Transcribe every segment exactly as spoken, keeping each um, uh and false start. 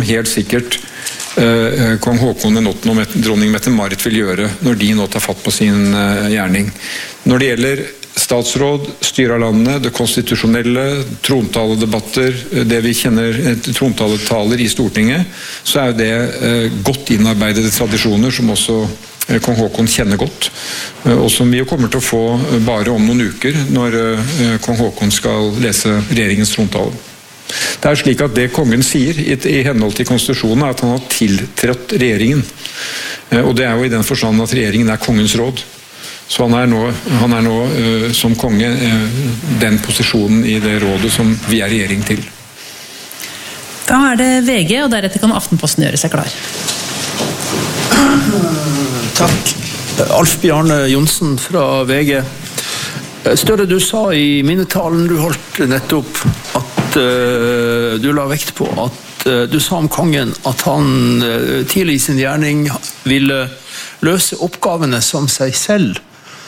helt sikkert uh, kong Håkon den åttende og dronning Mette-Marit vil gjøre når de nå tar fatt på sin uh, gjerning. Når det gjelder statsråd, styre av landet, det konstitusjonelle, trontaledebatter, det vi kjenner trontaletaler i Stortinget, så er det uh, godt innarbeidede tradisjoner som også uh, kong Håkon kjenner godt, uh, og som vi jo kommer til å få uh, bare om noen uker når uh, kong Håkon skal lese regjeringens trontale. Det er slik at det kongen sier i, i henhold til konstitusjonen er at han har tiltrådt regjeringen. Og det er jo i den forstand at regjeringen er kongens råd. Så han er nå, han er nå uh, som konge uh, den posisjonen i det rådet som vi er regjering til. Da er det V G, og deretter kan Aftenposten gjøre seg klar. Takk. Alf Bjarne Johnsen fra V G. Støre, du sa i minnetalen du holdt nettopp at uh, du la vekt på at uh, du sa om kongen at han uh, tidlig i sin gjerning ville løse oppgavene som seg selv.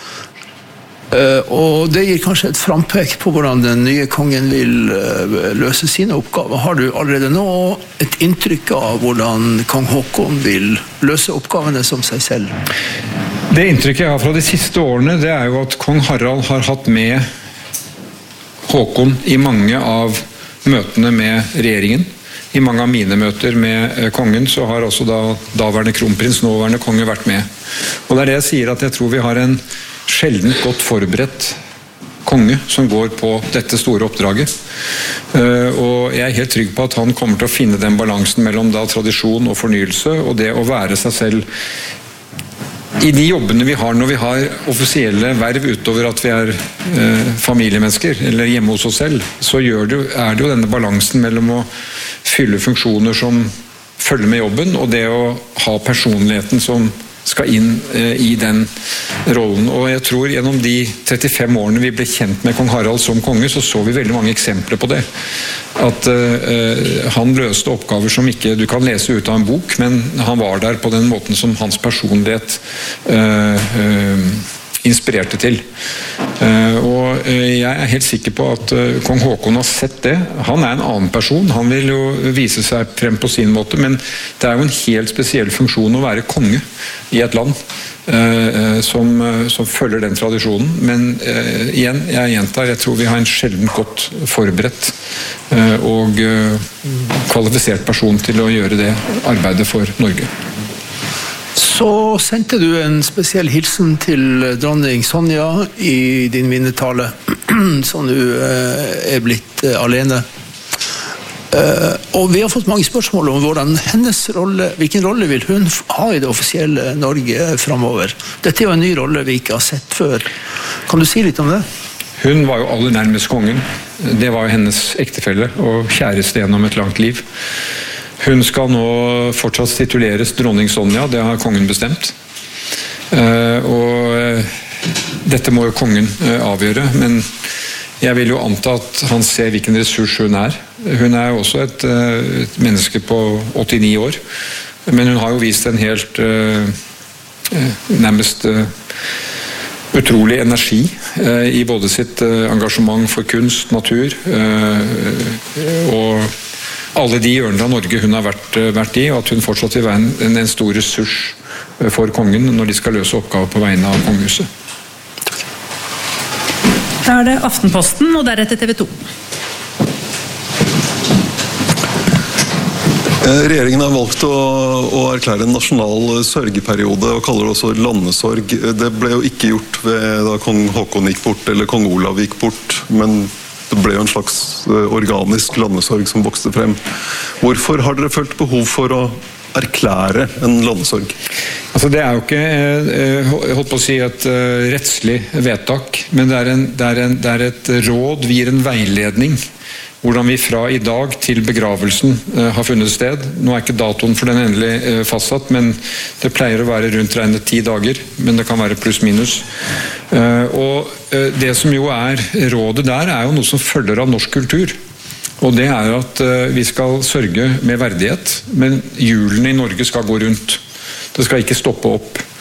Uh, og det gir kanskje et frampek på hvordan den nye kongen vil uh, løse sine oppgaver. Har du allerede nå et inntrykk av hvordan kong Håkon vil løse oppgavene som seg selv? Det inntrykket jeg har fra de siste årene, det er jo at kong Harald har hatt med Håkon i mange av møtene med regjeringen. I mange av mine møter med kongen så har også da daværende kronprins, nåværende konge vært med. Og det er det jeg sier, at jeg tror vi har en sjeldent godt forberedt konge som går på dette store oppdraget. Og jeg er helt trygg på at han kommer til å finne den balansen mellom da tradisjon og fornyelse, og det å være seg selv i de jobbene vi har når vi har offisielle verv utover at vi er eh, familiemennesker eller hjemme hos oss selv, så gjør det, er det jo denne balansen mellom å fylle funksjoner som følger med jobben, og det å ha personligheten som skal inn eh, i den rollen. Og jeg tror gjennom de trettifem årene vi ble kjent med kong Harald som konge, så så vi veldig mange eksempler på det. At eh, han løste oppgaver som ikke du kan lese ut av en bok, men han var der på den måten som hans personlighet eh, eh, inspirerte til. Uh, og uh, jeg er helt sikker på at uh, kong Håkon har sett det. Han er en annen person, han vil jo vise seg frem på sin måte, men det er jo en helt spesiell funksjon å være konge i et land uh, som, uh, som følger den tradisjonen. Men uh, igjen, jeg gjentar, jeg tror vi har en sjelden godt forberedt uh, og uh, kvalifisert person til å gjøre det arbeidet for Norge. Så sendte du en spesiell hilsen til dronning Sonja i din minnetale, som du er blitt alene. Og vi har fått mange spørsmål om hvordan hennes rolle, hvilken rolle vil hun ha i det offisielle Norge fremover. Dette er jo en ny rolle vi ikke har sett før. Kan du si litt om det? Hun var jo aller nærmest kongen. Det var jo hennes ektefelle og kjæreste gjennom et langt liv. Hun skal nå fortsatt tituleres dronning Sonja, det har kongen bestemt. Uh, og uh, dette må jo kongen uh, avgjøre, men jeg vil jo anta at han ser hvilken ressurs hun er. Hun er jo også et, uh, et menneske på åttini år, men hun har jo vist en helt uh, uh, nærmest uh, utrolig energi uh, i både sitt uh, engasjement for kunst, natur uh, og alle de hjørner av Norge hun har vært, vært i, og at hun fortsatt vil være en, en stor ressurs for kongen når de skal løse oppgaver på vegne av kongehuset. Da er det Aftenposten, og deretter T V to. Regjeringen har valgt å, å erklære en nasjonal sørgeperiode og kaller det også landesorg. Det ble jo ikke gjort ved da kong Håkon gikk bort eller kong Olav gikk bort, men det ble jo en slags organisk landesorg som vokste frem. Hvorfor har dere følt behov for å erklære en landesorg? Altså det er jo ikke jeg holdt på å si et rettslig vedtak, men det er, en, det, er en, det er et råd, vi gir en veiledning. Hvordan vi fra i dag til begravelsen uh, har funnet sted. Nå er ikke datoen for den endelig uh, fastsatt, men det pleier å være rundt regnet ti dager, men det kan være pluss minus. Uh, og uh, det som jo er rådet der, er jo noe som følger av norsk kultur. Og det er at uh, vi skal sørge med verdighet, men hjulene i Norge skal gå rundt. Det skal ikke stoppe opp.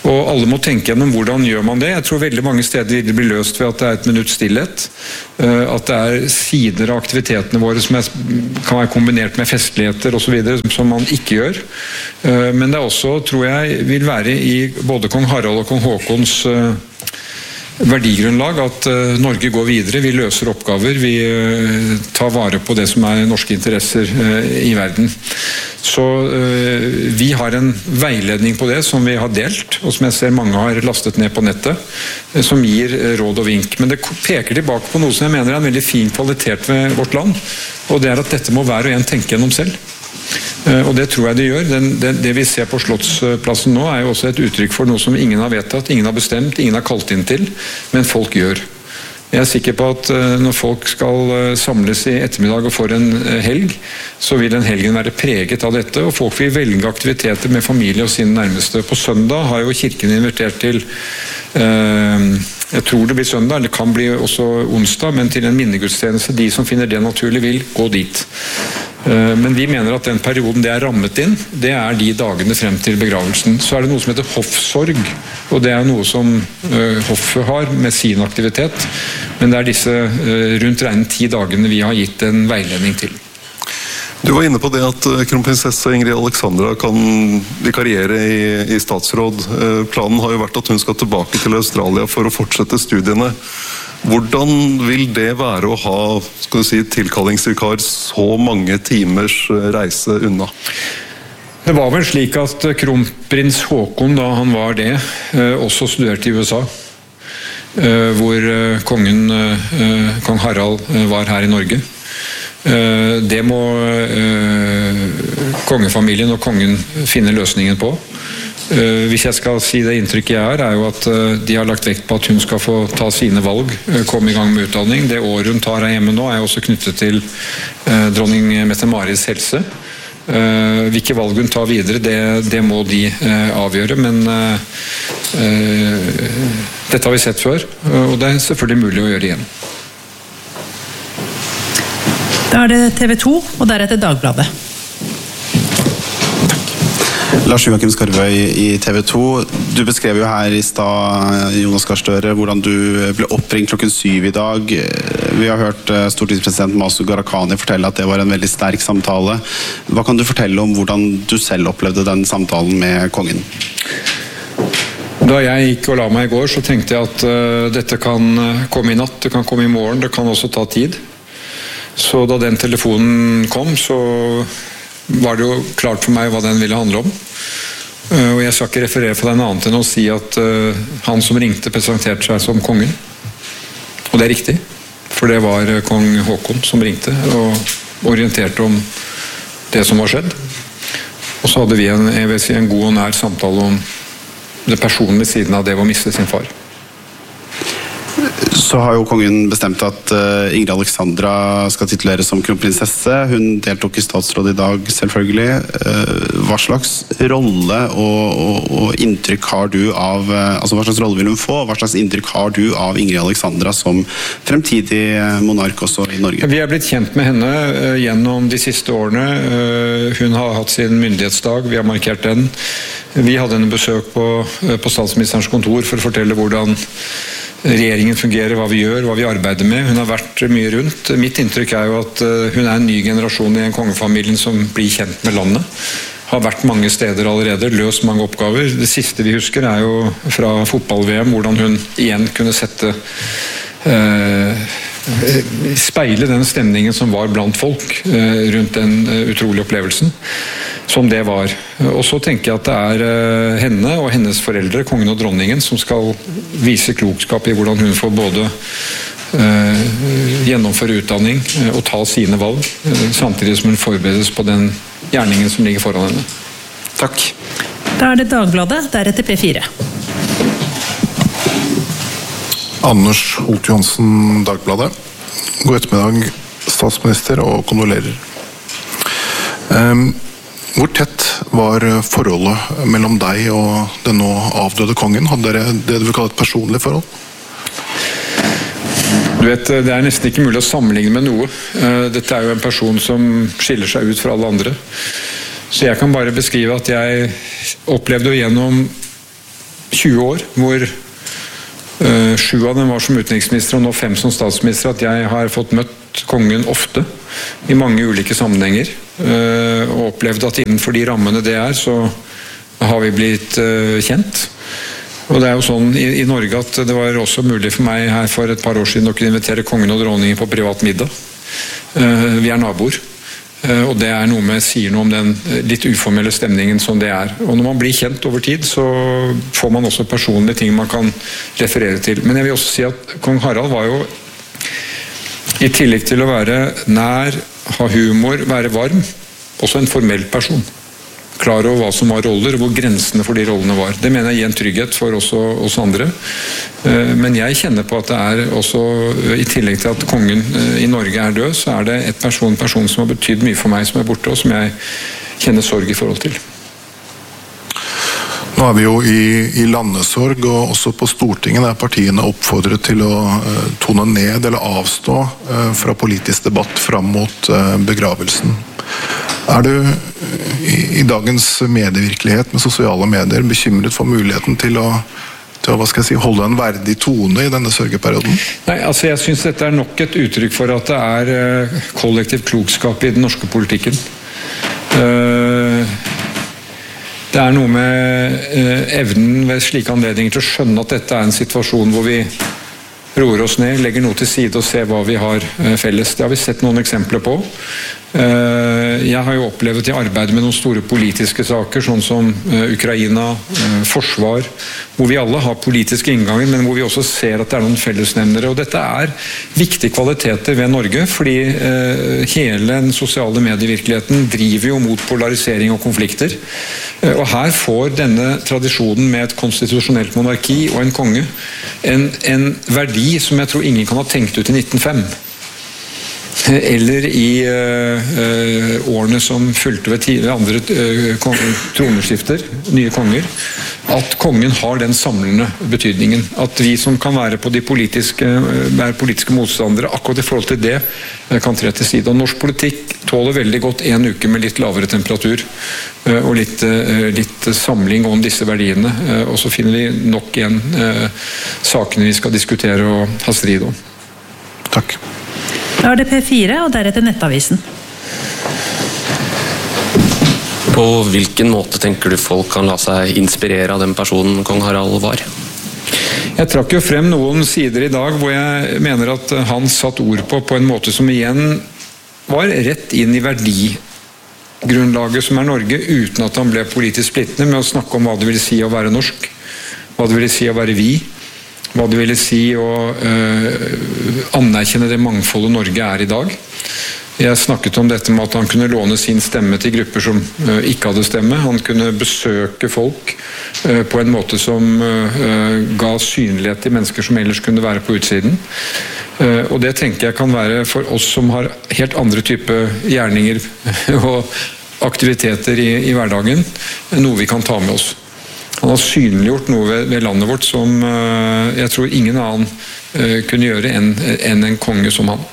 Og alle må tenke gjennom hvordan gjør man det. Jeg tror veldig mange steder det blir løst ved at det er et minutts stillhet. At det er sider av aktivitetene våre som er, kan være kombinert med festligheter og så videre, som man ikke gjør. Men det er også, tror jeg, vil være i både kong Harald og kong Håkons verdigrunnlag at uh, Norge går videre, vi løser oppgaver, vi uh, tar vare på det som er norske interesser uh, i verden. Så uh, vi har en veiledning på det som vi har delt, og som jeg ser mange har lastet ned på nettet, uh, som gir uh, råd og vink. Men det peker tilbake på noe som jeg mener er en veldig fin kvalitet ved vårt land, og det er at dette må hver og en tenke gjennom selv. Og det tror jeg det gjør. Den, det, det vi ser på Slottsplassen nå er jo også et uttrykk for noe som ingen har vedtatt, ingen har bestemt, ingen har kalt inn til, men folk gjør. Jeg er sikker på at når folk skal samles i ettermiddag og for en helg, så vil den helgen være preget av dette, og folk vil velge aktiviteter med familie og sine nærmeste. På søndag har jo kirken invitert til eh, jeg tror det blir søndag, eller det kan bli også onsdag, men til en minnegudstjeneste. De som finner det naturlig vil gå dit. Men vi mener at den perioden det er rammet inn, det er de dagene frem til begravelsen. Så er det noe som heter hoffsorg, og det er noe som hoffet har med sin aktivitet. Men det er disse rundt regnet ti dagene vi har gitt en veiledning til. Du var inne på det at kronprinsesse Ingrid Alexandra kan vikariere i, i statsråd. Planen har jo vært at hun skal tilbake til Australia for å fortsette studiene. Hvordan vil det være å ha, skal du si, tilkallingsvikar så mange timers reise unna? Det var vel slik at kronprins Håkon, da han var det, også studerte i U S A. Hvor kongen, kong Harald, var her i Norge. Det må kongefamilien og kongen finne løsningen på. Hvis jeg skal si det inntrykket jeg har, er jo at de har lagt vekt på at hun skal få ta sine valg, komme i gang med utdanning. Det året hun tar her hjemme nå er også knyttet til dronning Mette-Maris helse. Hvilke valg hun tar videre, det, det må de avgjøre, men dette har vi sett før, og det er selvfølgelig mulig å gjøre igjen. Da er det T V to, og deretter Dagbladet. Lars Joakim Skarvøy i T V to. Du beskrev jo her i stad, Jonas Gahr Støre, hvordan du ble oppringt klokken syv i dag. Vi har hørt stortingspresident Masud Gharahkhani fortelle at det var en veldig sterk samtale. Hva kan du fortelle om hvordan du selv opplevde den samtalen med kongen? Da jeg gikk og la meg i går, så tenkte jeg at uh, dette kan komme i natt, det kan komme i morgen, det kan også ta tid. Så da den telefonen kom, så var det jo klart for meg hva den ville handle om. Og jeg skal ikke referere for deg noe annet enn å si at uh, han som ringte presenterte seg som kongen. Og det er riktig, for det var kong Håkon som ringte og orienterte om det som var skjedd. Og så hadde vi en, jeg vil si, en god og nær samtale om det personlige siden av det å miste sin far. Så har jo kongen bestemt at uh, Ingrid Alexandra skal tituleres som kronprinsesse. Hun deltok i statsråd i dag, selvfølgelig. Uh, hva slags rolle og, og, og inntrykk har du av uh, altså hva slags rolle vil hun få? Hva slags inntrykk har du av Ingrid Alexandra som fremtidig monark også i Norge? Vi er blitt kjent med henne uh, gjennom de siste årene. Uh, hun har hatt sin myndighetsdag, vi har markert den. Vi hadde henne besøk på, uh, på statsministerens kontor for å fortelle hvordan regjeringen fungerer, hva vi gjør, hva vi arbeider med. Hun har vært mye rundt. Mitt inntrykk er jo at hun er en ny generasjon i en kongefamilien som blir kjent med landet. Har vært mange steder allerede, løst mange oppgaver. Det siste vi husker er jo fra fotball-V M, hvordan hun igjen kunne sette eh, speile den stemningen som var blant folk eh, rundt den uh, utrolige opplevelsen som det var. Og så tenker jeg at det er uh, henne og hennes foreldre, kongen og dronningen, som skal vise klokskap i hvordan hun får både uh, gjennomføre utdanning uh, og ta sine valg, uh, samtidig som hun forberedes på den gjerningen som ligger foran henne. Takk. Da er det Dagbladet, deretter P fire. Anders Holt Johansen, Dagbladet. God ettermiddag, statsminister, og kondolerer. Um, hvor tett var forholdet mellom deg og den nå avdøde kongen? Hadde dere det du vil kalle et personlig forhold? Du vet, det er nesten ikke mulig å sammenligne med noe. Dette er jo en person som skiller seg ut fra alle andre. Så jeg kan bare beskrive at jeg opplevde jo gjennom tjue år, hvor uh, sju av dem var som utenriksminister og nå fem som statsminister, at jeg har fått møtt kongen ofte i mange ulike sammenhenger, uh, og opplevd at innenfor de rammene det er, så har vi blitt uh, kjent. Og det er jo sånn i, i Norge at det var også mulig for meg her for et par år siden å kunne invitere kongen og dronningen på privat middag. Uh, vi er naboer. Uh, og det er noe med, sier noe om den litt uformelle stemningen som det er. Og når man blir kjent over tid, så får man også personlige ting man kan referere til. Men jeg vil også si at kong Harald var jo, i tillegg til å være nær, ha humor, være varm, også en formell person. Klar over hva som var roller, og hvor grensene for de rollene var. Det mener jeg gir en trygghet for også oss andre. Men jeg kjenner på at det er også, i tillegg til at kongen i Norge er død, så er det et person, person som har betydd mye for meg som er borte, og som jeg kjenner sorg i forhold til. Nå er vi jo i, i landesorg, og også på Stortinget der partiene oppfordret til å uh, tone ned eller avstå uh, fra politisk debatt fram mot uh, begravelsen. Er du i, i dagens medievirkelighet med sosiale medier bekymret for muligheten til å, til å hva skal jeg si, holde en verdig tone i denne sørgeperioden? Nei, altså jeg synes dette er nok et uttrykk for at det er uh, kollektiv klokskap i den norske politikken. Uh, det er noe med uh, evnen ved slike anledninger til å skjønne at dette er en situasjon hvor vi roer oss ned, legger noe til side og ser hva vi har uh, felles. Det har vi sett noen eksempler på. Jeg har jo opplevd i arbeid med noen store politiske saker, sånn som Ukraina, forsvar, hvor vi alle har politiske innganger, men hvor vi også ser at det er noen fellesnevnere. Og dette er viktige kvaliteter ved Norge, fordi hele den sosiale medievirkeligheten driver jo mot polarisering og konflikter. Og her får denne tradisjonen med et konstitusjonelt monarki og en konge en, en verdi som jeg tror ingen kan ha tenkt ut i nitten null fem. Eller i uh, uh, årene som fulgte ved tidligere andre uh, troneskifter, nye konger, at kongen har den samlende betydningen. At vi som kan være på de politiske, uh, politiske motstandere, akkurat i forhold til det, uh, kan tre til side. Og norsk politikk tåler veldig godt en uke med litt lavere temperatur, uh, og litt, uh, litt samling om disse verdiene. Uh, og så finner vi nok igjen uh, sakene vi skal diskutere og ha strid om. Takk. Da er det P fire, og deretter Nettavisen. På hvilken måte tenker du folk kan la seg inspirere av den personen kong Harald var? Jeg trakk jo frem noen sider i dag hvor jeg mener at han satt ord på på en måte som igjen var rett inn i verdigrunnlaget som er Norge, uten at han ble politisk splittende med å snakke om hva det vil si å være norsk, hva det vil si å være vi, hva det ville si å uh, anerkjenne det mangfoldet Norge er i dag. Jeg snakket om dette med at han kunne låne sin stemme til grupper som uh, ikke hadde stemme. Han kunne besøke folk uh, på en måte som uh, ga synlighet til mennesker som ellers kunne være på utsiden. Uh, og det tenker jeg kan være for oss som har helt andre typer gjerninger og aktiviteter i, i hverdagen, noe vi kan ta med oss. Han har synliggjort noe ved, ved landet vårt som uh, jeg tror ingen annen uh, kunne gjøre enn en, en konge som han.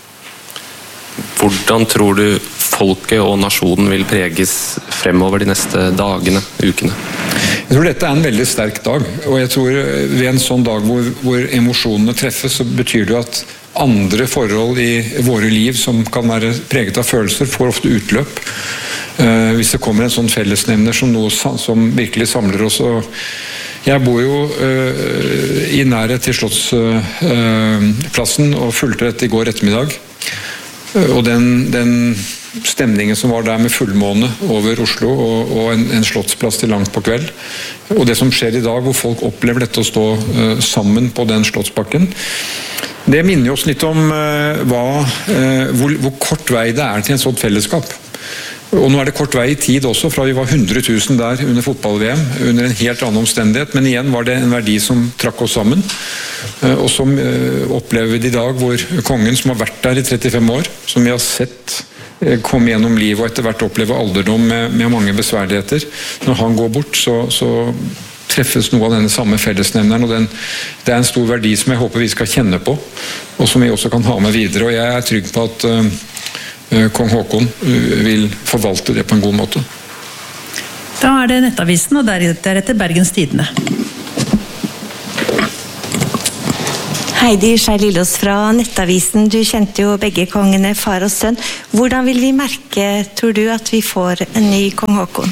Hvordan tror du folket og nasjonen vil preges fremover de neste dagene, ukene? Jeg tror dette er en veldig sterk dag, og jeg tror ved en sånn dag hvor, hvor emosjonene treffes, så betyr det at andre forhold i våre liv som kan være preget av følelser, får ofte utløp. Uh, hvis det kommer en sånn fellesnevner som noe som virkelig samler oss. Og jeg bor jo uh, i nærhet til Slottsplassen uh, og fulgte dette i går ettermiddag. Uh, og den, den stemningen som var der med fullmåne over Oslo og, og en, en slottsplass til langt på kveld. Og det som skjer i dag hvor folk opplever dette å stå uh, sammen på den slottsbakken. Det minner oss litt om uh, hva, uh, hvor, hvor kort vei det er til en sånt fellesskap. Og nå er det kort vei i tid også, fra vi var hundre tusen der under fotball-V M, under en helt annen omstendighet, men igjen var det en verdi som trakk oss sammen, og som opplever vi i dag, hvor kongen som har vært der i trettifem år, som vi har sett komme gjennom livet og etter hvert oppleve alderdom med, med mange besværligheter, når han går bort, så, så treffes noe av denne samme fellesnevneren, og den, det er en stor verdi som jeg håper vi skal kjenne på, og som vi også kan ha med videre, og jeg er trygg på at kong Haakon vil forvalte det på en god måte. Da er det Nettavisen, og deretter Bergens Tidende. Heidi Skei Lillås fra Nettavisen, du kjente jo begge kongene, far og sønn. Hvordan vil vi merke, tror du, at vi får en ny kong Haakon?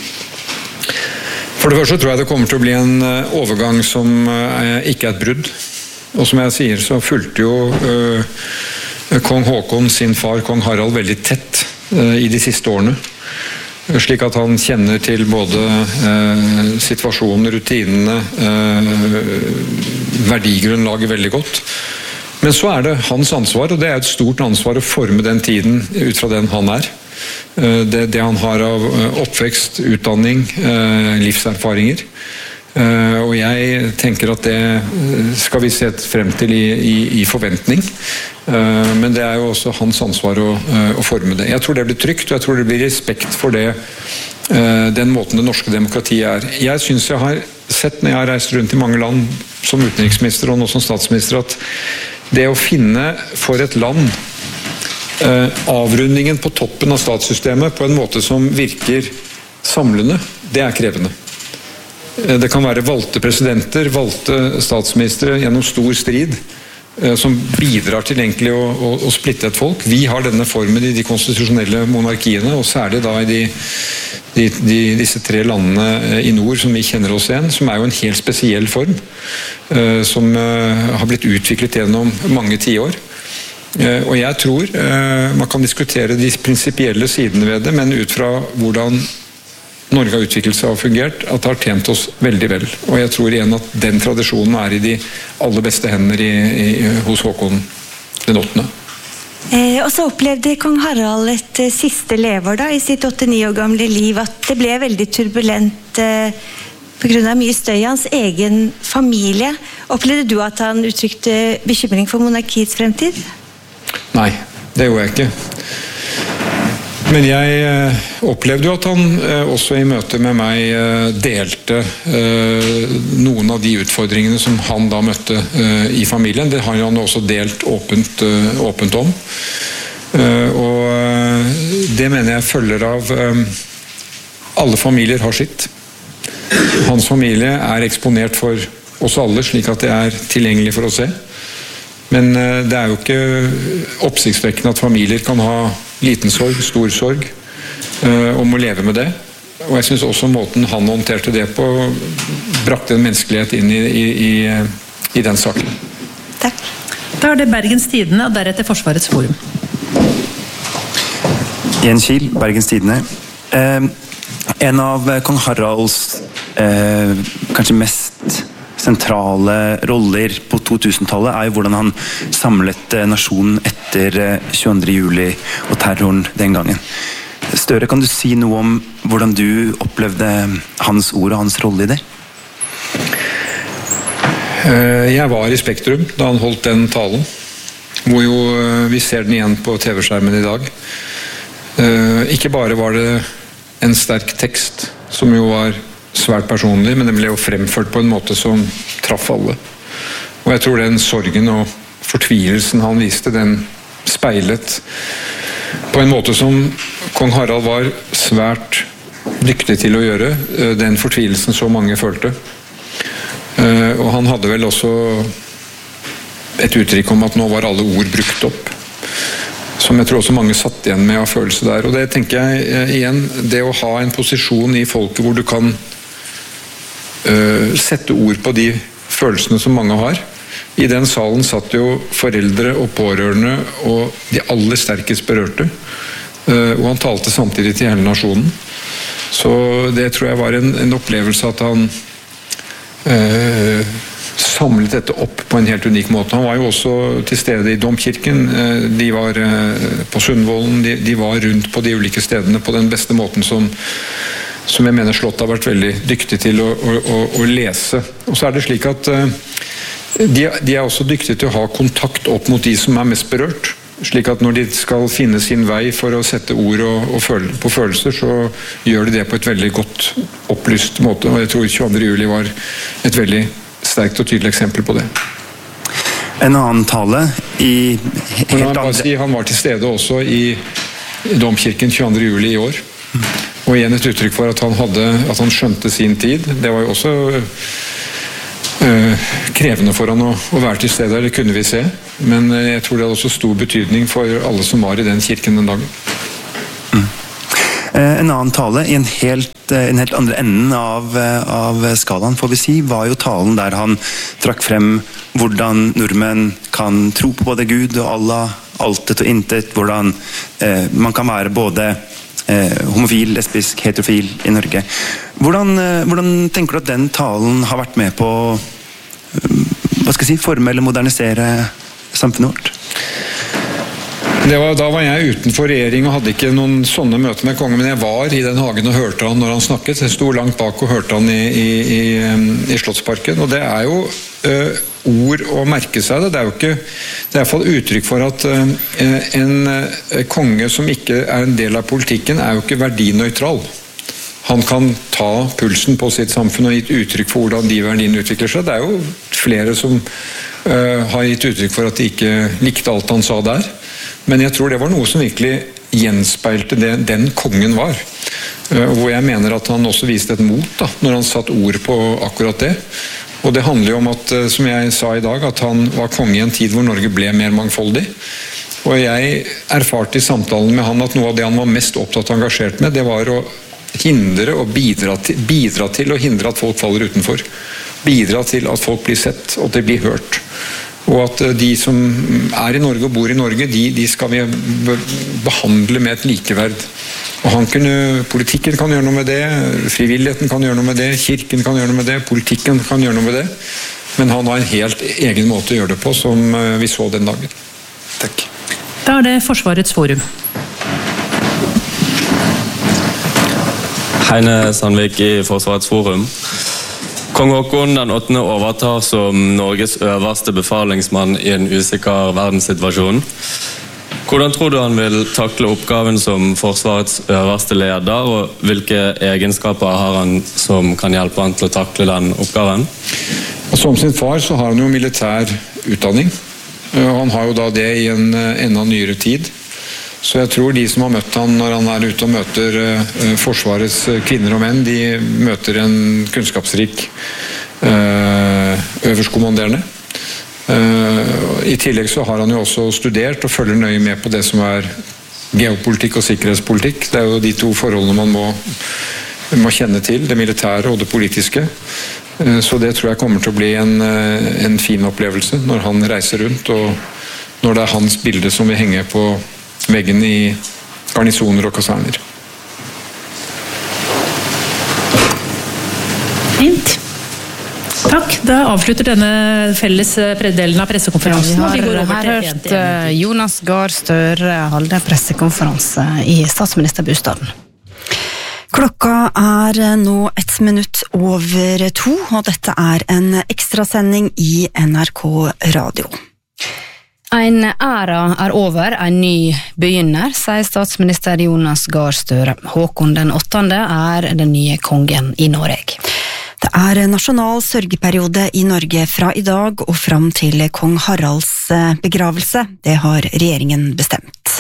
For det første tror jeg det kommer til å bli en overgang som ikke er et brudd. Og som jeg sier, så fulgte jo uh, kong Haakon sin far, kong Harald, veldig tett uh, i de siste årene. Slik at han kjenner til både uh, situasjonen, rutinene, uh, verdigrunnlaget veldig godt. Men så er det hans ansvar, og det er et stort ansvar å forme den tiden ut fra den han er. Det, det han har av oppvekst, utdanning, livserfaringer. Og jeg tenker at det skal vi se frem til i, i, i forventning. Men det er jo også hans ansvar å, å forme det. Jeg tror det blir trygt, og jeg tror det blir respekt for det, den måten det norske demokratiet er. Jeg synes jeg har sett når jeg har reist rundt i mange land som utenriksminister og nå som statsminister, at det å finne for et land eh, avrundingen på toppen av statssystemet på en måte som virker samlende, det er krevende. Eh, det kan være valgte presidenter, valgte statsministre gjennom stor strid, eh, som bidrar til egentlig å, å, å splitte et folk. Vi har denne formen i de konstitusjonelle monarkiene, og særlig da i de, de, de, disse tre landene i nord som vi kjenner oss igjen, som er jo en helt spesiell form. Som har blitt utviklet gjennom mange tiår. Og jeg tror man kan diskutere de prinsipielle sidene ved det, men ut fra hvordan Norge har utviklet seg og fungert, at det har tjent oss veldig vel. Og jeg tror igjen at den tradisjonen er i de aller beste hender i, i, hos Håkon den åttende. Eh, og så opplevde kong Harald et eh, siste leveår da, i sitt åtte-ni år gamle liv, at det ble veldig turbulent eh, på grunn av mye støy i hans egen familie. Opplevde du at han uttrykte bekymring for monarkiets fremtid? Nei, det gjorde jeg ikke. Men jeg eh, opplevde jo at han eh, også i møte med meg eh, delte eh, noen av de utfordringene som han da møtte eh, i familien. Det har han også delt åpent, eh, åpent om. Eh, og eh, det mener jeg følger av eh, alle familier har sitt. Hans familie er eksponert for oss alle, slik at det er tilgjengelig for å se. Men eh, det er jo ikke oppsiktsvekkende at familier kan ha liten sorg, stor sorg, og må leve med det. Og jeg synes også måten han håndterte det på brakte en menneskelighet inn i, i, i, i den saken. Takk. Da er det Bergens Tidende og deretter Forsvarets Forum. Jens Kiel, Bergens Tidende. Eh, en av kong Haralds eh, kanskje mest sentrale roller på to-tusentallet er jo hvordan han samlet nasjonen etter tjueandre juli og terroren den gangen. Støre, kan du si noe om hvordan du opplevde hans ord og hans rolle i det? Jeg var i Spektrum da han holdt den talen, hvor jo vi ser den igjen på T V-skjermen i dag. Ikke bare var det en sterk tekst, som jo var svært personlig, men den ble jo fremført på en måte som traff alle. Og jeg tror den sorgen og fortvilelsen han viste, den speilet på en måte som kong Harald var svært dyktig til å gjøre, den fortvilelsen så mange følte. Og han hadde vel også et uttrykk om at nå var alle ord brukt opp, som jeg tror også mange satt igjen med av følelse der. Og det tenker jeg igjen, det å ha en posisjon i folket hvor du kan uh, sette ord på de følelsene som mange har. I den salen satt jo foreldre og pårørende og de aller sterkest berørte. Uh, og han talte samtidig til hele nasjonen. Så det tror jeg var en, en opplevelse at han uh, samlet dette opp på en helt unik måte. Han var jo også til stede i Domkirken, de var på Sundvolden, de, de var rundt på de ulike stedene på den beste måten som, som jeg mener Slott har vært veldig dyktig til å, å, å lese. Og så er det slik at de, de er også dyktige til å ha kontakt opp mot de som er mest berørt, slik at når de skal finne sin vei for å sette ord og, og føle, på følelser, så gjør de det på et veldig godt opplyst måte, og jeg tror tjueandre juli var et veldig sterkt og tydelig eksempel på det. En annen tale i helt andre... Si, han var til stede også i Domkirken tjueandre juli i år. Og igjen et uttrykk for at han, hadde, at han skjønte sin tid. Det var jo også uh, krevende for han å, å være til stede, det kunne vi se. Men uh, jeg tror det hadde også stor betydning for alle som var i den kirken den dagen. Mm. Eh, en annen tale i en helt, en helt andre enden av, av skalaen, får vi si, var jo talen der han trakk frem hvordan nordmenn kan tro på både Gud og Allah, altet og intet, hvordan eh, man kan være både eh, homofil, lesbisk, heterofil i Norge. Hvordan, eh, hvordan tenker du at den talen har vært med på eh, hva skal jeg si, forme eller modernisere samfunnet vårt? Det var, da var jeg utenfor regjering og hadde ikke noen sånne møter med kongen, men jeg var i den hagen og hørte han når han snakket. Jeg sto langt bak og hørte han i, i, i, i Slottsparken, og det er jo uh, ord å merke seg det. Det er jo ikke, det er i hvert fall uttrykk for at uh, en uh, konge som ikke er en del av politikken er jo ikke verdinøytral. Han kan ta pulsen på sitt samfunn og gitt uttrykk for hvordan de verdiene utvikler seg. Det er jo flere som uh, har gitt uttrykk for at de ikke likte alt han sa der. Men jeg tror det var noe som virkelig gjenspeilte det den kongen var. Hvor jeg mener at han også viste et mot da, når han satt ord på akkurat det. Og det handler jo om at, som jeg sa i dag, at han var konge i en tid hvor Norge ble mer mangfoldig. Og jeg erfarte i samtalen med han at noe av det han var mest opptatt og engasjert med, det var å hindre og bidra til, bidra til å hindre at folk faller utenfor. Bidra til at folk blir sett, og at de blir hørt. Og at de som er i Norge og bor i Norge, de, de skal vi behandle med et likeverd. Og han kunne, politikken kan gjøre noe med det, frivilligheten kan gjøre noe med det, kirken kan gjøre noe med det, politikken kan gjøre noe med det. Men han har en helt egen måte å gjøre det på, som vi så den dagen. Takk. Da er det Forsvarets forum. Heine Sandvik i Forsvarets forum. Kong Håkon den åttende overtar som Norges øverste befalingsmann i en usikker verdenssituasjon. Hvordan tror du han vil takle oppgaven som Forsvarets øverste leder, og hvilke egenskaper har han som kan hjelpe han til å takle den oppgaven? Som sin far så har han jo militær utdanning, og han har jo da det i en enda nyere tid. Så jeg tror de som har møtt han når han er ute og møter uh, Forsvarets kvinner og menn, de møter en kunnskapsrik uh, øverstkommanderende. Uh, I tillegg så har han jo også studert og følger nøye med på det som er geopolitikk og sikkerhetspolitikk. Det er jo de to forholdene man må, må kjenne til, det militære og det politiske. Uh, så det tror jeg kommer til å bli en, uh, en fin opplevelse når han reiser rundt, og når det er hans bilde som vil henge på veggen i garnisoner og kaserner. Fint. Takk. Da avslutter denne felles delen av pressekonferansen. Ja, vi har vi her hørt Jonas Gahr Støre holde pressekonferanse i statsministerbostaden. Klokka er nå ett minutt over to, og dette er en ekstrasending i N R K Radio. En æra er over, en ny begynner, sier statsminister Jonas Gahr Støre. Håkon den åttende er den nye kongen i Norge. Det er nasjonal sørgeperiode i Norge fra i dag og fram til kong Haralds begravelse. Det har regjeringen bestemt.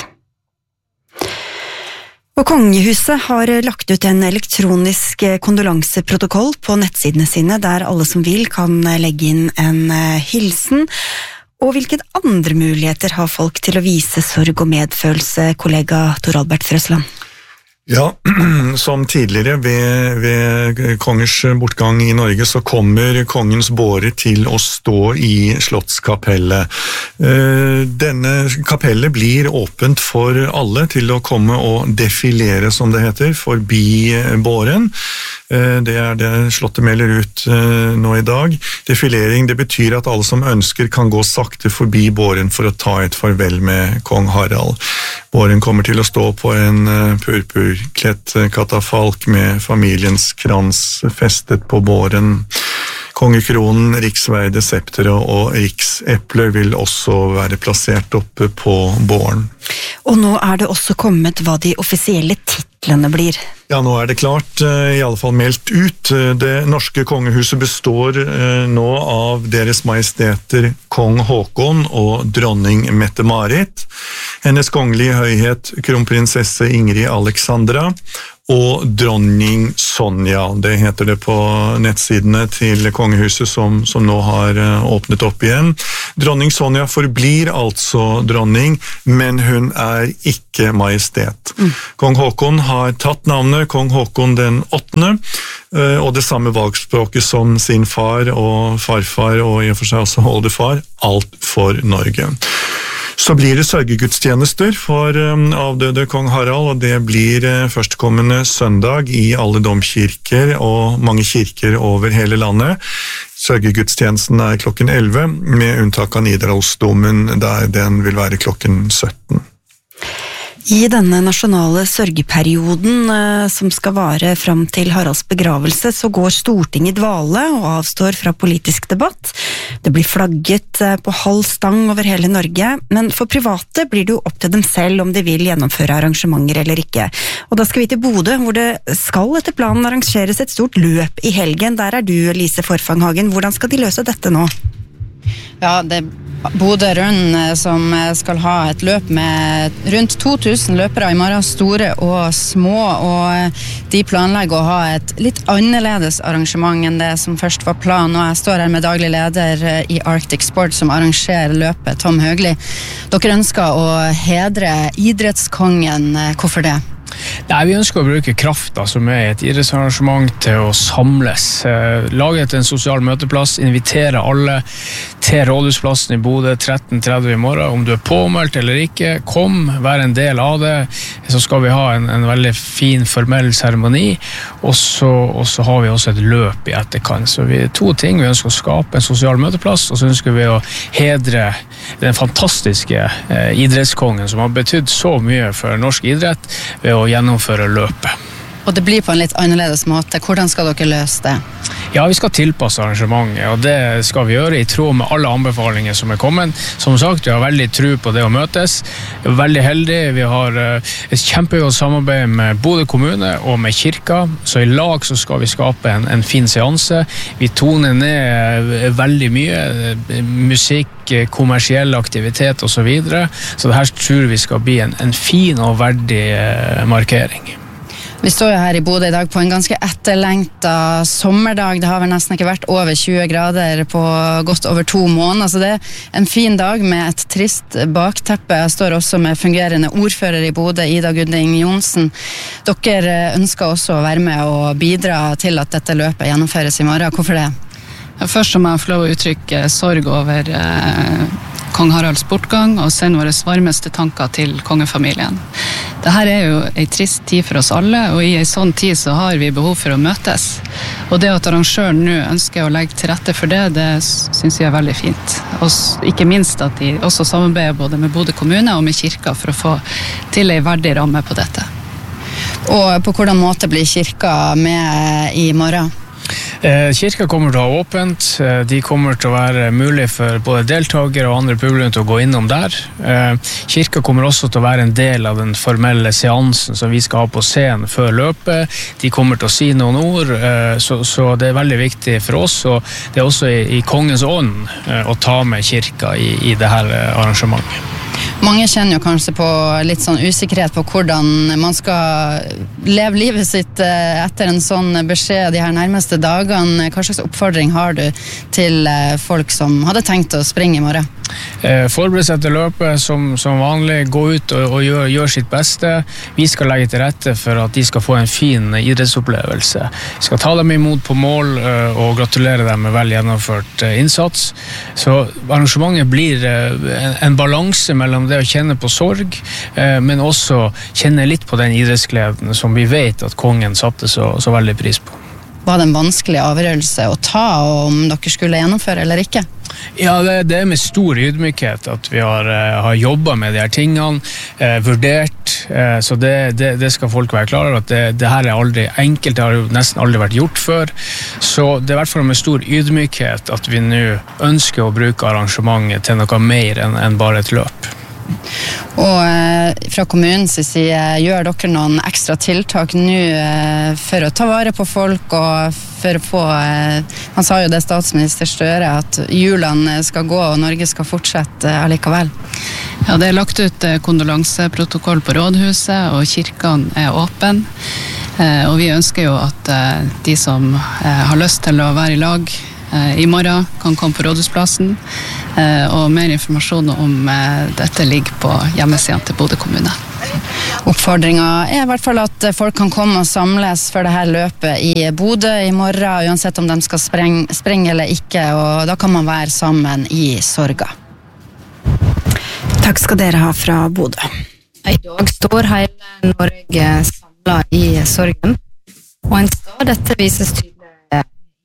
Og kongehuset har lagt ut en elektronisk kondolanseprotokoll på nettsidene sine, der alle som vil kan legge inn en hilsen. Og hvilke andre muligheter har folk til å vise sorg og medfølelse, kollega Tor Albert Frøsland? Ja, som tidligere ved, ved kongers bortgang i Norge så kommer kongens båre til å stå i Slottskapellet. Denne kapellet blir åpent for alle til å komme og defilere, som det heter, forbi båren. Det er det Slottet melder ut nå i dag. Defilering, det betyr at alle som ønsker kan gå sakte forbi båren for å ta et farvel med kong Harald. Båren kommer til å stå på en purpurklett katafalk med familiens krans festet på båren. Kongekronen, riksverde, septere og riksepler vil også være plassert oppe på båren. Og nå er det også kommet hva de offisielle titlene blir. Ja, nå er det klart, i alle fall meldt ut. Det norske kongehuset består nå av deres majesteter kong Håkon og dronning Mette-Marit, hennes kongelige høyhet kronprinsesse Ingrid Alexandra og dronning Sonja. Det heter det på nettsidene til kongehuset som, som nå har åpnet opp igjen. Dronning Sonja forblir altså dronning, men hun er ikke majestet. Mm. Kong Håkon har tatt navnet Kong Håkon den åttende, og det samme valgspråket som sin far og farfar, og i og for seg også oldefar, alt for Norge. Så blir det sørgegudstjenester for um, avdøde kong Harald, og det blir uh, førstkommende søndag i alle domkirker og mange kirker over hele landet. Sørgegudstjenesten er klokken elleve, med unntak av Nidarosdomen, der den vil være klokken sytten. I denne nasjonale sørgeperioden eh, som skal vare fram til Haralds begravelse, så går Stortinget i dvale og avstår fra politisk debatt. Det blir flagget eh, på halv stang over hele Norge, men for private blir det jo opp til dem selv om de vil gjennomføre arrangementer eller ikke. Og da skal vi til Bodø, hvor det skal etter planen arrangeres et stort løp i helgen. Der er du, Lise Forfanghagen. Hvordan skal de løse dette nå? Ja, det er Bodø Run som skal ha et løp med rundt to tusen løpere i morgen, store og små, og de planlegger å ha et litt annerledes arrangement enn det som først var planen, og jeg står her med daglig leder i Arctic Sport som arrangerer løpet, Tom Høgli. Dere ønsker å hedre idrettskongen, hvorfor det? Nei, vi ønsker å bruke krafta som er et idrettsarrangement til å samles. Laget en sosial møteplass, invitere alle til Rådhusplassen i Bodø tretten tretti i morgen. Om du er påmeldt eller ikke, kom, vær en del av det. Så skal vi ha en, en veldig fin formell seremoni, og så, og så har vi også et løp i etterkant. Så vi to ting, vi ønsker å skape en sosial møteplass, og så ønsker vi å hedre den fantastiske eh, idrettskongen som har betydd så mye for norsk idrett ved å gjennomføre løpet. Og det blir på en litt annerledes måte. Hvordan skal dere løse det? Ja, vi skal tilpasse arrangementet, og det skal vi gjøre i tråd med alle anbefalinger som er kommet. Som sagt, vi har veldig tro på det å møtes. Vi er veldig heldige. Vi har et kjempegodt samarbeid med Bodø kommune og med kirka, så i lag så skal vi skape en, en fin seanse. Vi toner ned veldig mye musikk, kommersiell aktivitet og så videre. Så det her tror vi skal bli en, en fin og verdig markering. Vi står jo her i Bodø i dag på en ganske etterlengta sommerdag. Det har vel nesten ikke vært over tjue grader på godt over to måneder, så det er en fin dag med et trist bakteppe. Jeg står også med fungerende ordfører i Bodø, Ida Guding Johnsen. Dere ønsker også å være med og bidra til at dette løpet gjennomføres i morgen. Hvorfor det? Først må jeg få lov å uttrykke sorg over eh, kong Haralds bortgang og sende våre varmeste tanker til kongefamilien. Dette er jo en trist tid for oss alle, og i en sånn tid så har vi behov for å møtes. Og det at arrangøren nå ønsker å legge til rette for det, det synes jeg er veldig fint. Og ikke minst at de også samarbeider både med Bodø kommune og med kirka for å få til en verdig ramme på dette. Og på hvordan måte blir kirka med i morgen? Kirka kommer til å ha åpent. De kommer til å være mulig for både deltakere og andre publikum til å gå innom der. Kirka kommer også til å være en del av den formelle seansen som vi skal ha på scenen før løpet. De kommer til å si noen ord, så, så det er veldig viktig for oss, og det er også i, i kongens ånd å ta med kirka i, i det her arrangementet. Mange kjenner jo kanskje på litt sånn usikkerhet på hvordan man skal leve livet sitt etter en sånn beskjed de her nærmeste dagene. Hva slags oppfordring har du til folk som hadde tenkt å springe i morgen? Eh, forbered seg til løpet som, som vanlig, gå ut og, og gjør, gjør sitt beste. Vi skal legge til rette for at de skal få en fin idrettsopplevelse. Vi skal ta dem imot på mål eh, og gratulere dem med vel gjennomført eh, innsats. Så arrangementet blir eh, en, en balanse mellom det å kjenne på sorg, eh, men også kjenne litt på den idrettsgleden som vi vet at kongen satte så, så veldig pris på. Var det en vanskelig avgjørelse å ta om dere skulle gjennomføre eller ikke? Ja, det, det er med stor ydmykhet at vi har, har jobbet med de her tingene, eh, vurdert, eh, så det, det, det skal folk være klare over, at det, det her er aldri enkelt, det har jo nesten aldri vært gjort før, så det er i hvert fall med stor ydmykhet at vi nå ønsker å bruke arrangementet til noe mer enn, enn bare et løp. Og eh, fra kommunens side, gjør dere noen ekstra tiltak nå eh, for å ta vare på folk og for å få, eh, han sa jo det statsminister Støre, at hjulene skal gå og Norge skal fortsette eh, allikevel. Ja, det er lagt ut kondolanseprotokoll på rådhuset, og kirken er åpen. Eh, og vi ønsker jo at eh, de som eh, har lyst til å være i lag eh, i morgen, kan komme på Rådhusplassen. Eh, og mer informasjon om eh, dette ligger på hjemmesiden til Bodø kommune. Oppfordringen er i hvert fall at folk kan komme og samles for det her løpet i Bodø i morgen, uansett om de skal spreng, sprenge eller ikke, og da kan man være sammen i sorga. Takk skal dere ha fra Bodø. I dag står hele Norge samlet i sorgen, og en stad dette vises tydelig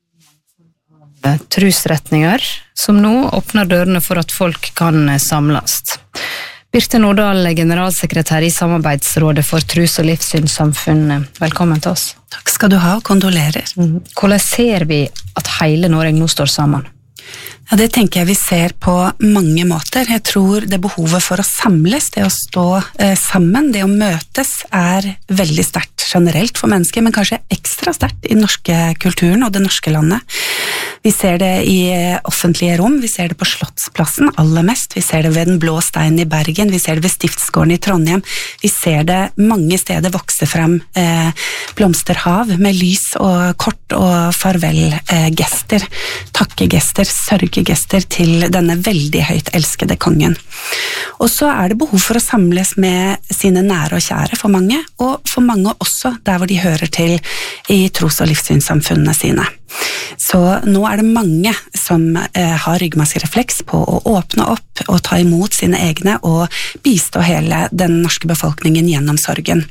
av trosretninger, som nå åpner dørene for at folk kan samles. Birte Nordahl, generalsekretær i Samarbeidsrådet for tros- og livssynssamfunn. Velkommen til oss. Takk skal du ha, og kondolerer. Hvordan ser vi at hele Norge nå står sammen? Ja, det tenker jeg vi ser på mange måter. Jeg tror det behovet for å samles, det å stå eh, sammen, det å møtes, er veldig sterkt generelt for mennesker, men kanskje ekstra sterkt i den norske kulturen og det norske landet. Vi ser det i offentlige rom, vi ser det på Slottsplassen aller mest, vi ser det ved den blå steinen i Bergen, vi ser det ved Stiftsgården i Trondheim, vi ser det mange steder vokse frem eh, blomsterhav med lys og kort og farvelgester, eh, takkegester, sørgegester til denne veldig høyt elskede kongen. Og så er det behov for å samles med sine nære og kjære for mange, og for mange også der hvor de hører til i tros- og livssynssamfunnene sine. Så nå er det mange som eh, har ryggmargsrefleks på å åpne opp og ta imot sine egne og bistå hele den norske befolkningen gjennom sorgen.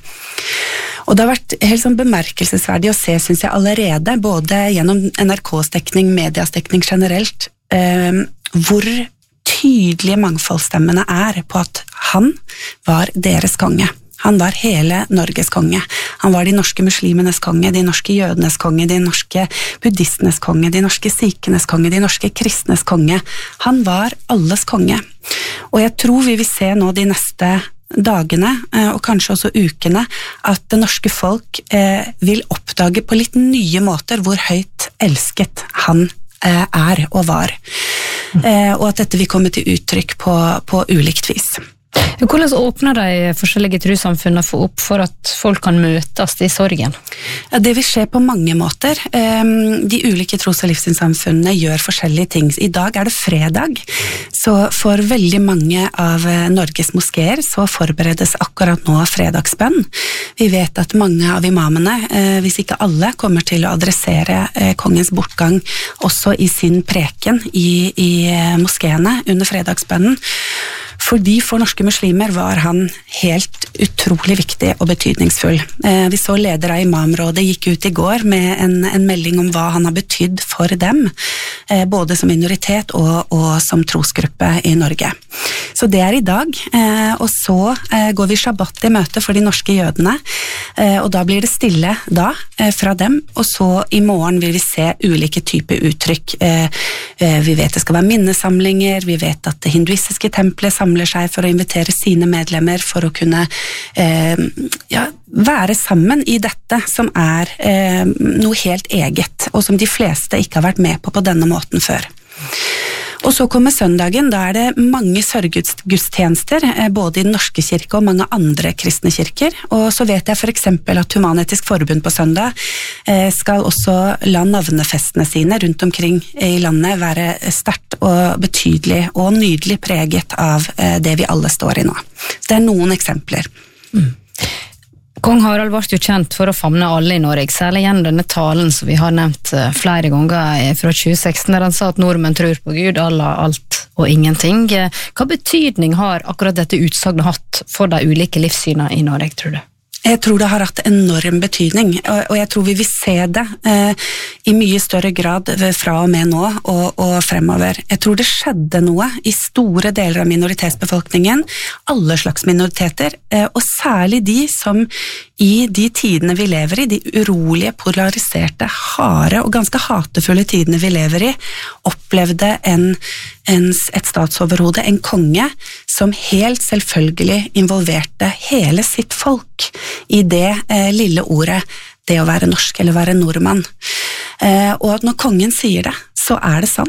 Og det har vært helt sånn bemerkelsesverdig å se, synes jeg allerede, både gjennom N R K's dekning, medias dekning generelt, eh, hvor tydelige mangfoldsstemmene er på at han var deres konge. Han var hele Norges konge. Han var de norske muslimenes konge, de norske jødenes konge, de norske buddhistenes konge, de norske sikhenes konge, de norske kristnes konge. Han var alles konge. Og jeg tror vi vil se nå de neste dagene, og kanskje også ukene, at det norske folk eh, vil oppdage på litt nye måter hvor høyt elsket han eh, er og var. Eh, og at dette vil komme til uttrykk på, på ulikt vis. Hvordan åpner de forskjellige trossamfunnene for opp for at folk kan møtes i sorgen? Ja, det vil skje på mange måter. De ulike tros- og livssynssamfunnene gjør forskjellige ting. I dag er det fredag, så for veldig mange av Norges moskeer så forberedes akkurat nå fredagsbønn. Vi vet at mange av imamene, hvis ikke alle, kommer til å adressere kongens bortgang også i sin preken i, i moskeene under fredagsbønnen. Fordi for norske muslimer var han helt utrolig viktig og betydningsfull. Vi så leder av imamrådet gikk ut i går med en, en melding om hva han har betydd for dem, både som minoritet og, og som trosgruppe i Norge. Så det er i dag, og så går vi shabbat i møte for de norske jødene, og da blir det stille da fra dem, og så i morgen vil vi se ulike typer uttrykk. Vi vet det skal være minnesamlinger, vi vet at det hinduistiske tempelet samler seg for å invitere sine medlemmer for å kunne eh, ja, være sammen i dette som er eh, noe helt eget, og som de fleste ikke har vært med på på denne måten før. Og så kommer søndagen, da er det mange sørggudstjenester, både i den norske kirke og mange andre kristne kirker. Og så vet jeg for eksempel at Human-Etisk Forbund på søndag skal også la navnefestene sine rundt omkring i landet være sterkt og betydelig og nydelig preget av det vi alle står i nå. Det er noen eksempler. Mm. Kong Harald ble jo kjent for å famne alle i Norge, særlig gjennom denne talen som vi har nevnt flere ganger fra tjue seksten, der han sa at nordmenn tror på Gud, Allah, alt og ingenting. Hva betydning har akkurat dette utsagnet hatt for de ulike livssynene i Norge, tror du? Jeg tror det har hatt enorm betydning, og jeg tror vi vil se det eh, i mye større grad fra og med nå og, og fremover. Jeg tror det skjedde noe i store deler av minoritetsbefolkningen, alle slags minoriteter, eh, og særlig de som i de tidene vi lever i, de urolige, polariserte, harde og ganske hatefulle tidene vi lever i, opplevde en, en, et statsoverhode, en konge, som helt selvfølgelig involverte hele sitt folk i det eh, lille ordet, det å være norsk eller være nordmann. Eh, og at når kongen sier det, så er det sant.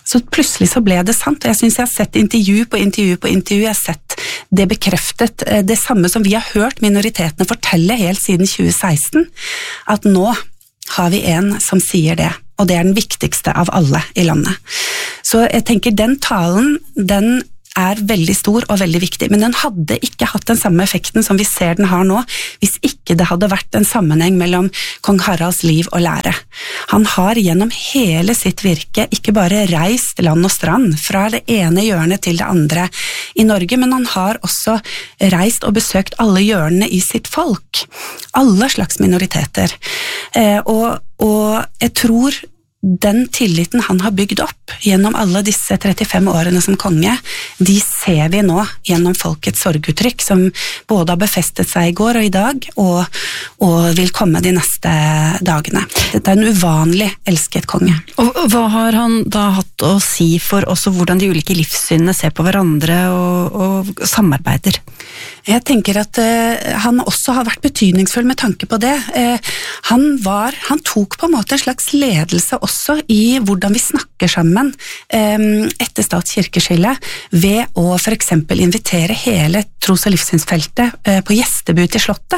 Så plutselig så ble det sant, og jeg synes jeg har sett intervju på intervju på intervju, jeg har sett det bekreftet, det samme som vi har hørt minoritetene fortelle helt siden tjue seksten, at nå har vi en som sier det, og det er den viktigste av alle i landet. Så jeg tenker den talen, den er veldig stor og veldig viktig, men den hadde ikke hatt den samme effekten som vi ser den har nå, hvis ikke det hadde vært en sammenheng mellom kong Haralds liv og lære. Han har gjennom hele sitt virke ikke bare reist land og strand, fra det ene hjørnet til det andre i Norge, men han har også reist og besøkt alle hjørnene i sitt folk, alle slags minoriteter. Eh, og, og jeg tror den tilliten han har bygd opp gjennom alle disse trettifem årene som konge, de ser vi nå gjennom folkets sorguttrykk, som både har befestet seg i går og i dag, og, og vil komme de neste dagene. Dette er en uvanlig elsket konge. Og hva har han da hatt å si for også hvordan de ulike livssynene ser på hverandre og, og samarbeider? Jeg tenker at uh, han også har vært betydningsfull med tanke på det. Uh, han var, han tok på en måte en slags ledelse også i hvordan vi snakker sammen um, etter statskirkeskillet, ved å for eksempel invitere hele tros- og livssynsfeltet uh, på gjestebud til slottet.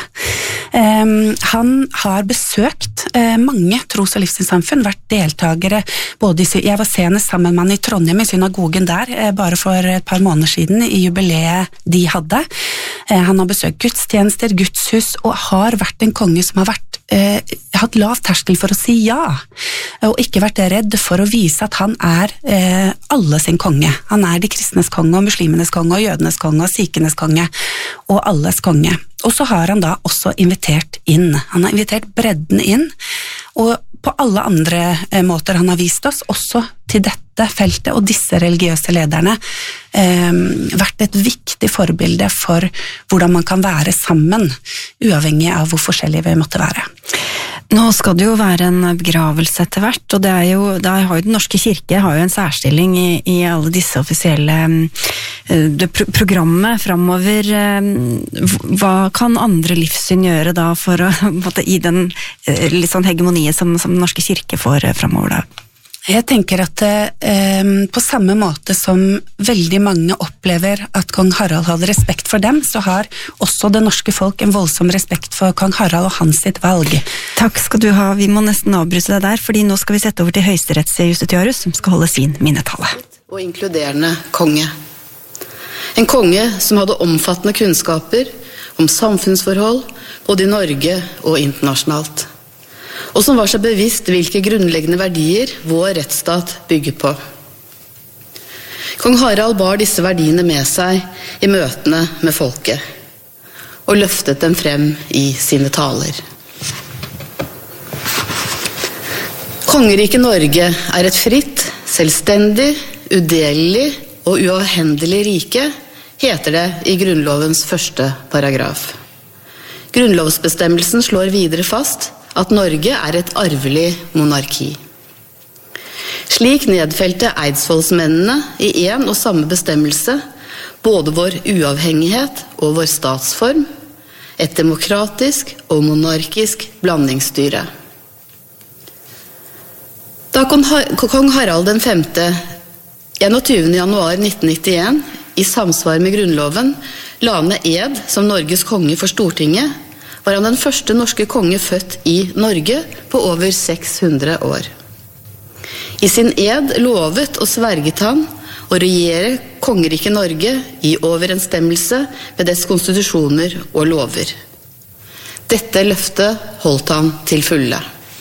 Um, han har besøkt uh, mange tros- og livssynssamfunn, vært deltagere både i, jeg var senest sammen med han i Trondheim i synagogen der, uh, bare for et par måneder siden i jubileet de hadde. Han har besøkt gudstjenester, gudshus, og har vært en konge som har vært, eh, hatt lav terskel for å si ja, og ikke vært redd for å vise at han er eh, alle sin konge. Han er de kristnes konge, og muslimenes konge, og jødenes konge, og sikenes konge, og alles konge. Og så har han da også invitert inn. Han har invitert bredden inn, og på alle andre eh, måter han har vist oss, også til dette feltet og disse religiøse lederne, eh, vært et viktig forbilde for hvordan man kan være sammen, uavhengig av hvor forskjellige vi måtte være. Nå skal det jo være en begravelse etter hvert, og det er jo, der har jo den norske kirke har jo en særstilling i, i alle disse offisielle det pro programmet fremover. Hva kan andre livssyn gjøre da for å måtte, i den litt sånn hegemoniet som, som den norske kirke får fremover da? Jeg tenker at eh, på samme måte som veldig mange opplever at kong Harald hadde respekt for dem, så har også det norske folk en voldsom respekt for kong Harald og hans sitt valg. Takk skal du ha. Vi må nesten avbryte deg der, fordi nå skal vi sette over til høyesterettsjustitiarius, som skal holde sin minnetale. Og inkluderende konge. En konge som hadde omfattende kunnskaper om samfunnsforhold, både i Norge og internasjonalt. Og som var så bevisst hvilke grunnleggende verdier vår rettsstat bygger på. Kong Harald bar disse verdiene med seg i møtene med folket, og løftet dem frem i sine taler. Kongeriket Norge er et fritt, selvstendig, udelelig og uavhendelig rike, heter det i Grunnlovens første paragraf. Grunnlovsbestemmelsen slår videre fast at Norge er et arvelig monarki. Slik nedfelte eidsvollsmennene i en og samme bestemmelse både vår uavhengighet og vår statsform, et demokratisk og monarkisk blandingsstyre. Da kong Harald den femte enogtyvende januar nitten nittien i samsvar med Grunnloven la ned ed som Norges konge for Stortinget, var han den første norske konge født i Norge på over seks hundre år. I sin ed lovet og sverget han å regjere kongeriket Norge i overensstemmelse med dets konstitusjoner og lover. Dette løftet holdt han til fulle.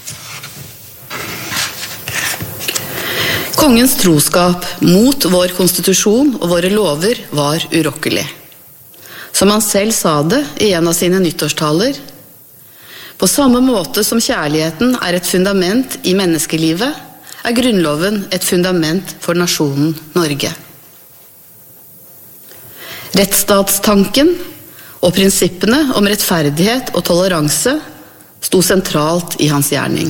Kongens troskap mot vår konstitusjon og våre lover var urokkelig. Som han selv sa det i en av sine nyttårstaler, på samme måte som kjærligheten er et fundament i menneskelivet, er Grunnloven et fundament for nasjonen Norge. Rettsstatstanken og prinsippene om rettferdighet og toleranse sto sentralt i hans gjerning.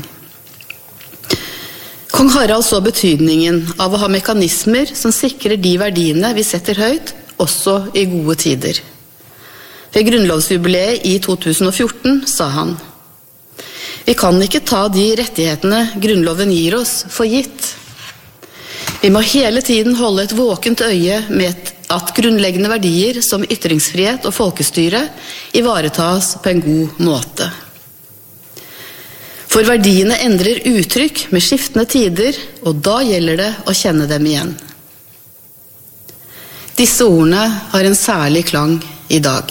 Kong Harald så betydningen av å ha mekanismer som sikrer de verdiene vi setter høyt, også i gode tider. Ved grunnlovsjubileet i to tusen og fjorten sa han: Vi kan ikke ta de rettighetene Grunnloven gir oss for gitt. Vi må hele tiden holde et våkent øye med at grunnleggende verdier som ytringsfrihet og folkestyre ivaretas på en god måte. For verdiene endrer uttrykk med skiftende tider, og da gjelder det å kjenne dem igjen. Disse ordene har en særlig klang i dag.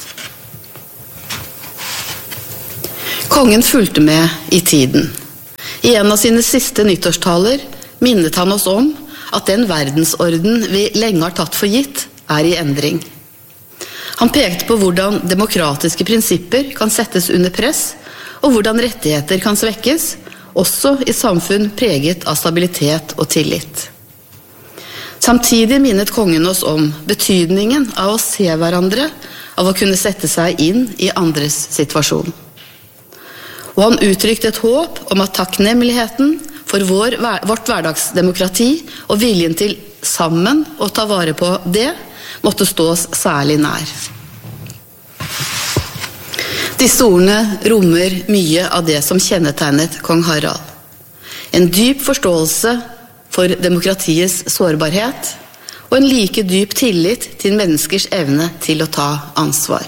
Kongen fulgte med i tiden. I en av sine siste nyttårstaler minnet han oss om at den verdensorden vi lenge har tatt for gitt, er i endring. Han pekte på hvordan demokratiske prinsipper kan settes under press, og hvordan rettigheter kan svekkes, også i samfunn preget av stabilitet og tillit. Samtidig minnet kongen oss om betydningen av å se hverandre, av å kunne sette seg inn i andres situasjon. Og han uttrykte et håp om at takknemligheten for vår, vårt hverdagsdemokrati og viljen til sammen å ta vare på det, måtte stå oss særlig nær. Disse ordene rommer mye av det som kjennetegnet kong Harald. En dyp forståelse for demokratiets sårbarhet, og en like dyp tillit til menneskers evne til å ta ansvar.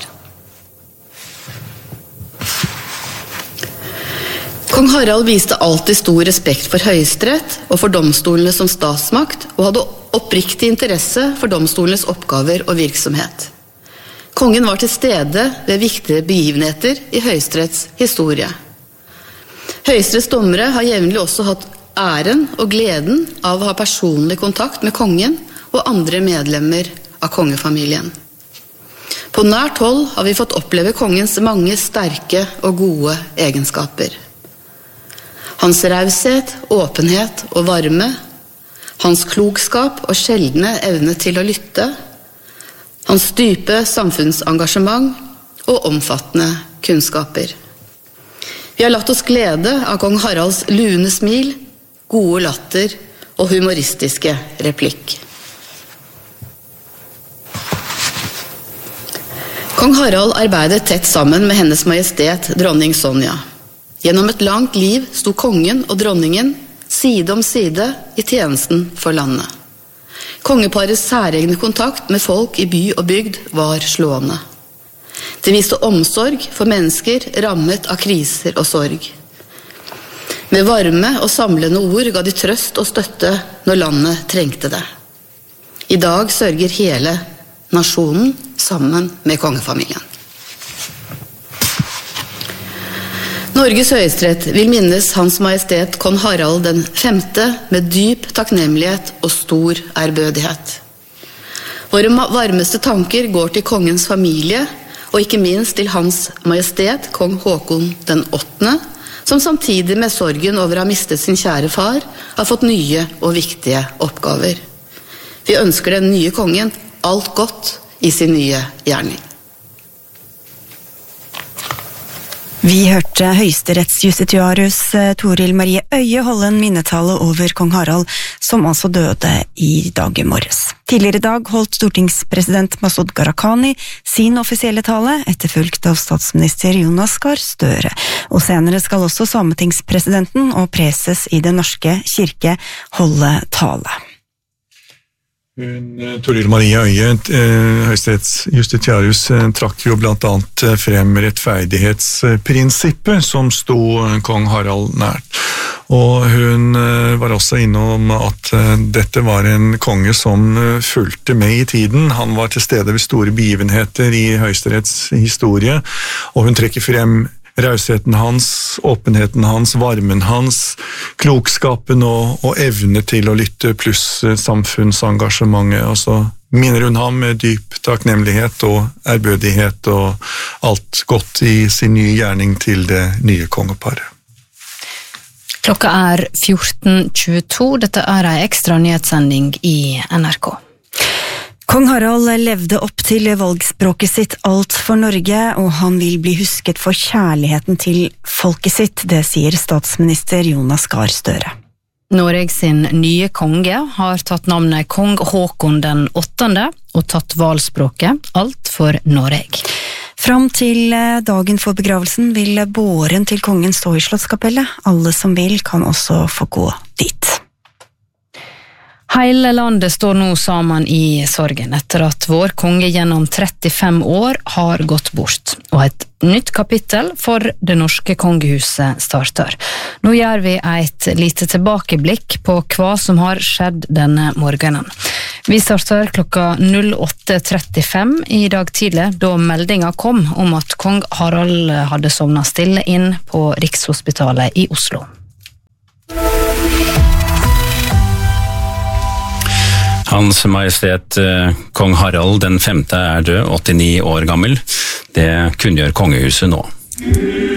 Kong Harald viste alltid stor respekt for Høyesterett og for domstolene som statsmakt, og hadde oppriktig interesse for domstolenes oppgaver og virksomhet. Kongen var til stede ved viktige begivenheter i Høyesteretts historie. Høyesteretts dommere har jevnlig også hatt æren og gleden av å ha personlig kontakt med kongen og andre medlemmer av kongefamilien. På nært hold har vi fått oppleve kongens mange sterke og gode egenskaper. Hans raushet, åpenhet og varme, hans klokskap og sjeldne evne til å lytte, hans dype samfunnsengasjement og omfattende kunnskaper. Vi har latt oss glede av kong Haralds lune smil, gode latter og humoristiske replikk. Kong Harald arbeidet tett sammen med hennes majestet, dronning Sonja. Gjennom et langt liv sto kongen og dronningen side om side i tjenesten for landet. Kongeparets særegne kontakt med folk i by og bygd var slående. Det viste omsorg for mennesker rammet av kriser og sorg. Med varme og samlende ord ga de trøst og støtte når landet trengte det. I dag sørger hele nasjonen sammen med kongefamilien. Norges Høyesterett vil minnes Hans Majestet Kong Harald den femte med dyp takknemlighet og stor ærbødighet. Våre varmeste tanker går til kongens familie, og ikke minst til Hans Majestet Kong Håkon den åttende, som samtidig med sorgen over å ha mistet sin kjære far, har fått nye og viktige oppgaver. Vi ønsker den nye kongen alt godt i sin nye gjerning. Vi hørte høyesterettsjustitiarius Toril Marie Øye holde en minnetale over kong Harald, som altså døde i dag i morges. Tidligere i dag holdt stortingspresident Masud Gharahkhani sin offisielle tale, etterfulgt av statsminister Jonas Gahr Støre. Og senere skal også sametingspresidenten og preses i Den norske kirke holde tale. Toril Marie Øye, høyesterettsjustitiarius, trakk jo blant annet frem rettferdighetsprinsippet som sto kong Harald nært. Og hun var også innom at dette var en konge som fulgte med i tiden. Han var til stede ved store begivenheter i Høyesteretts historie, og hun trekker frem rausheten hans, åpenheten hans, varmen hans, klokskapen og, og evne til å lytte, pluss samfunnsengasjementet. Og så minner hun ham med dyp takknemlighet og ærbødighet og alt godt i sin nye gjerning til det nye kongeparet. Klokka er fjorten tjueto. Dette er en ekstra nyhetssending i N R K. Kong Harald levde opp til valgspråket sitt Alt for Norge, og han vil bli husket for kjærligheten til folket sitt, det sier statsminister Jonas Gahr Støre. Noreg sin nye konge har tatt navnet Kong Håkon den åttende og tatt valgspråket Alt for Noreg. Fram til dagen for begravelsen vil båren til kongen stå i Slottskapellet. Alle som vil kan også få gå dit. Hele landet står nå sammen i sorgen etter at vår konge gjennom trettifem år har gått bort, og et nytt kapittel for det norske kongehuset starter. Nå gjør vi et lite tilbakeblikk på hva som har skjedd denne morgenen. Vi starter klokka åtte trettifem i dag tidlig, da meldinga kom om at kong Harald hadde sovnet stille inn på Rikshospitalet i Oslo. Hans Majestet Kong Harald den femte er død, åttini år gammel. Det kunngjør kongehuset nå.